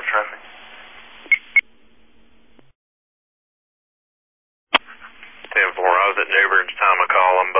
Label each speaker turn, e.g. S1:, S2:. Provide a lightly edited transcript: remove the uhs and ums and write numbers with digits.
S1: traffic.
S2: 10-4, I was at New Bern at the time of call. I'm